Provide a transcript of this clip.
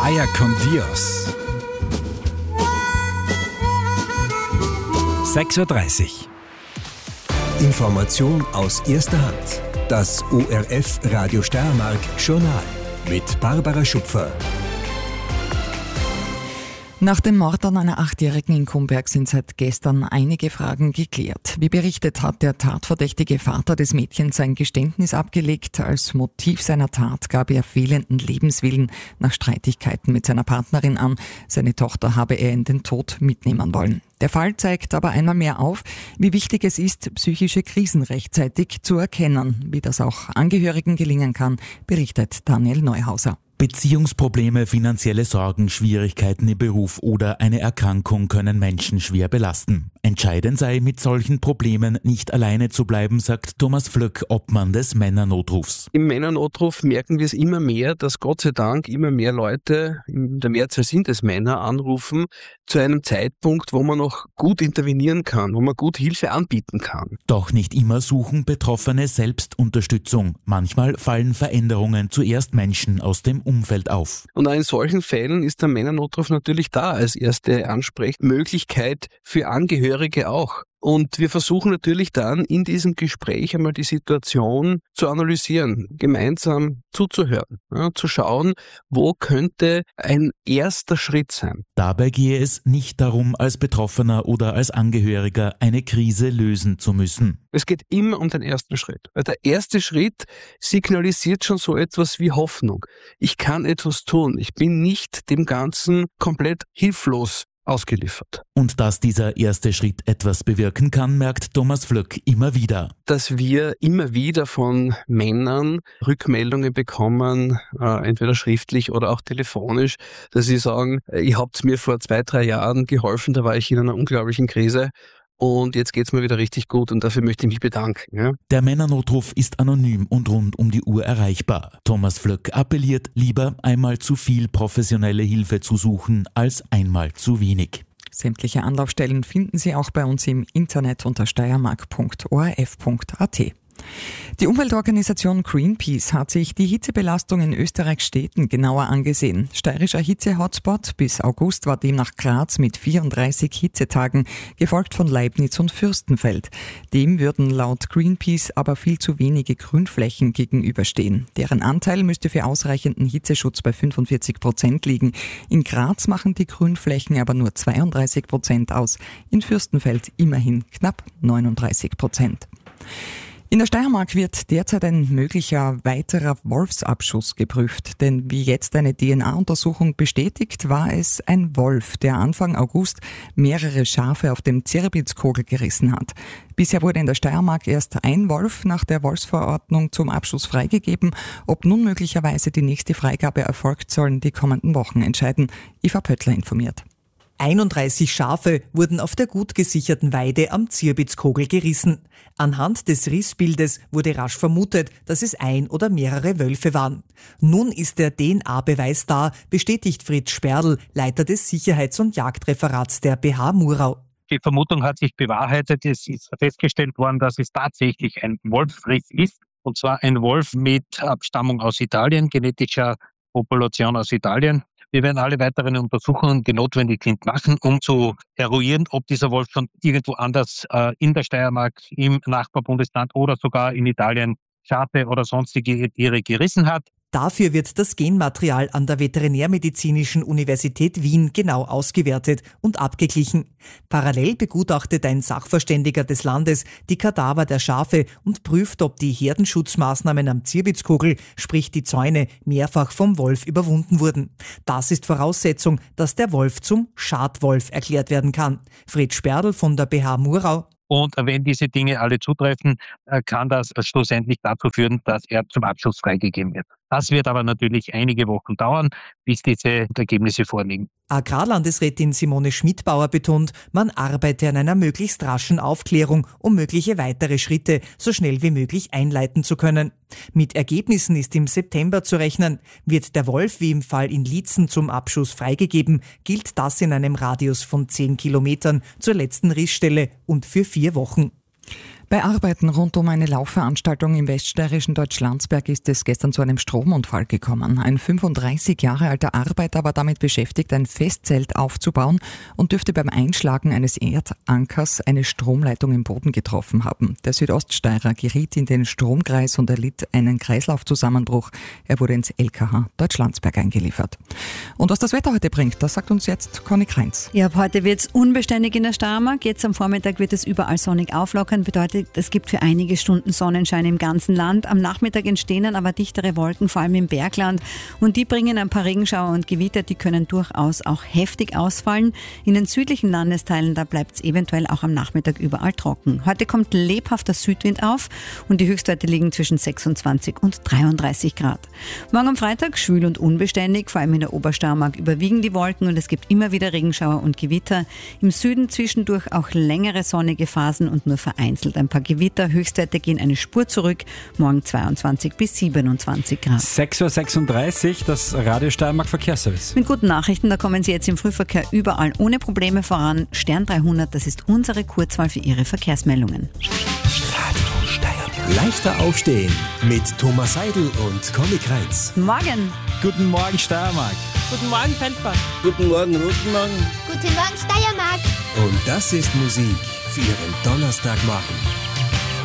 Vaya con Dios. 6:30 Uhr. Information aus erster Hand. Das ORF Radio Steiermark Journal mit Barbara Schupfer. Nach dem Mord an einer 8-Jährigen in Kumberg sind seit gestern einige Fragen geklärt. Wie berichtet, hat der tatverdächtige Vater des Mädchens sein Geständnis abgelegt. Als Motiv seiner Tat gab er fehlenden Lebenswillen nach Streitigkeiten mit seiner Partnerin an. Seine Tochter habe er in den Tod mitnehmen wollen. Der Fall zeigt aber einmal mehr auf, wie wichtig es ist, psychische Krisen rechtzeitig zu erkennen. Wie das auch Angehörigen gelingen kann, berichtet Daniel Neuhauser. Beziehungsprobleme, finanzielle Sorgen, Schwierigkeiten im Beruf oder eine Erkrankung können Menschen schwer belasten. Entscheidend sei, mit solchen Problemen nicht alleine zu bleiben, sagt Thomas Flöck, Obmann des Männernotrufs. Im Männernotruf merken wir es immer mehr, dass Gott sei Dank immer mehr Leute, in der Mehrzahl sind es Männer, anrufen zu einem Zeitpunkt, wo man noch gut intervenieren kann, wo man gut Hilfe anbieten kann. Doch nicht immer suchen Betroffene selbst Unterstützung. Manchmal fallen Veränderungen zuerst Menschen aus dem Umfeld auf. Und auch in solchen Fällen ist der Männernotruf natürlich da als erste Ansprechmöglichkeit für Angehörige auch. Und wir versuchen natürlich dann in diesem Gespräch einmal die Situation zu analysieren, gemeinsam zuzuhören, zu schauen, wo könnte ein erster Schritt sein. Dabei gehe es nicht darum, als Betroffener oder als Angehöriger eine Krise lösen zu müssen. Es geht immer um den ersten Schritt. Weil der erste Schritt signalisiert schon so etwas wie Hoffnung. Ich kann etwas tun. Ich bin nicht dem Ganzen komplett hilflos ausgeliefert. Und dass dieser erste Schritt etwas bewirken kann, merkt Thomas Flöck immer wieder. Dass wir immer wieder von Männern Rückmeldungen bekommen, entweder schriftlich oder auch telefonisch, dass sie sagen, ihr habt mir vor 2-3 Jahren geholfen, da war ich in einer unglaublichen Krise. Und jetzt geht's mir wieder richtig gut und dafür möchte ich mich bedanken. Ja? Der Männernotruf ist anonym und rund um die Uhr erreichbar. Thomas Flöck appelliert, lieber einmal zu viel professionelle Hilfe zu suchen, als einmal zu wenig. Sämtliche Anlaufstellen finden Sie auch bei uns im Internet unter steiermark.orf.at. Die Umweltorganisation Greenpeace hat sich die Hitzebelastung in Österreichs Städten genauer angesehen. Steirischer Hitze-Hotspot bis August war demnach Graz mit 34 Hitzetagen, gefolgt von Leibniz und Fürstenfeld. Dem würden laut Greenpeace aber viel zu wenige Grünflächen gegenüberstehen. Deren Anteil müsste für ausreichenden Hitzeschutz bei 45% liegen. In Graz machen die Grünflächen aber nur 32% aus, in Fürstenfeld immerhin knapp 39%. In der Steiermark wird derzeit ein möglicher weiterer Wolfsabschuss geprüft, denn wie jetzt eine DNA-Untersuchung bestätigt, war es ein Wolf, der Anfang August mehrere Schafe auf dem Zirbitzkogel gerissen hat. Bisher wurde in der Steiermark erst ein Wolf nach der Wolfsverordnung zum Abschuss freigegeben. Ob nun möglicherweise die nächste Freigabe erfolgt, sollen die kommenden Wochen entscheiden. Eva Pöttler informiert. 31 Schafe wurden auf der gut gesicherten Weide am Zirbitzkogel gerissen. Anhand des Rissbildes wurde rasch vermutet, dass es ein oder mehrere Wölfe waren. Nun ist der DNA-Beweis da, bestätigt Fritz Sperl, Leiter des Sicherheits- und Jagdreferats der BH Murau. Die Vermutung hat sich bewahrheitet. Es ist festgestellt worden, dass es tatsächlich ein Wolfsriss ist. Und zwar ein Wolf mit Abstammung aus Italien, genetischer Population aus Italien. Wir werden alle weiteren Untersuchungen, die notwendig sind, machen, um zu eruieren, ob dieser Wolf schon irgendwo anders in der Steiermark, im Nachbarbundesland oder sogar in Italien Schafe oder sonstige Tiere gerissen hat. Dafür wird das Genmaterial an der Veterinärmedizinischen Universität Wien genau ausgewertet und abgeglichen. Parallel begutachtet ein Sachverständiger des Landes die Kadaver der Schafe und prüft, ob die Herdenschutzmaßnahmen am Zirbitzkogel, sprich die Zäune, mehrfach vom Wolf überwunden wurden. Das ist Voraussetzung, dass der Wolf zum Schadwolf erklärt werden kann. Fritz Sperl von der BH Murau. Und wenn diese Dinge alle zutreffen, kann das schlussendlich dazu führen, dass er zum Abschuss freigegeben wird. Das wird aber natürlich einige Wochen dauern, bis diese Ergebnisse vorliegen. Agrarlandesrätin Simone Schmidbauer betont, man arbeite an einer möglichst raschen Aufklärung, um mögliche weitere Schritte so schnell wie möglich einleiten zu können. Mit Ergebnissen ist im September zu rechnen. Wird der Wolf wie im Fall in Liezen zum Abschuss freigegeben, gilt das in einem Radius von 10 Kilometern zur letzten Rissstelle und für 4 Wochen. Bei Arbeiten rund um eine Laufveranstaltung im weststeirischen Deutschlandsberg ist es gestern zu einem Stromunfall gekommen. Ein 35 Jahre alter Arbeiter war damit beschäftigt, ein Festzelt aufzubauen und dürfte beim Einschlagen eines Erdankers eine Stromleitung im Boden getroffen haben. Der Südoststeirer geriet in den Stromkreis und erlitt einen Kreislaufzusammenbruch. Er wurde ins LKH Deutschlandsberg eingeliefert. Und was das Wetter heute bringt, das sagt uns jetzt Conny Kreins. Ja, ab heute wird es unbeständig in der Steiermark. Jetzt am Vormittag wird es überall sonnig auflockern. Bedeutet, es gibt für einige Stunden Sonnenschein im ganzen Land. Am Nachmittag entstehen dann aber dichtere Wolken, vor allem im Bergland. Und die bringen ein paar Regenschauer und Gewitter, die können durchaus auch heftig ausfallen. In den südlichen Landesteilen, da bleibt es eventuell auch am Nachmittag überall trocken. Heute kommt lebhafter Südwind auf und die Höchstwerte liegen zwischen 26 und 33 Grad. Morgen am Freitag schwül und unbeständig, vor allem in der Obersteiermark überwiegen die Wolken und es gibt immer wieder Regenschauer und Gewitter. Im Süden zwischendurch auch längere sonnige Phasen und nur vereinzelt ein paar Gewitter. Höchstwerte gehen eine Spur zurück. Morgen 22 bis 27 Grad. 6.36 Uhr, das Radio Steiermark Verkehrsservice. Mit guten Nachrichten, da kommen Sie jetzt im Frühverkehr überall ohne Probleme voran. Stern 300, das ist unsere Kurzwahl für Ihre Verkehrsmeldungen. Radio Steiermark. Leichter aufstehen mit Thomas Seidel und Conny Kreins. Morgen! Guten Morgen Steiermark. Guten Morgen Feldbach. Guten Morgen Rotenmorgen. Guten Morgen Steiermark. Und das ist Musik für Ihren Donnerstagmorgen.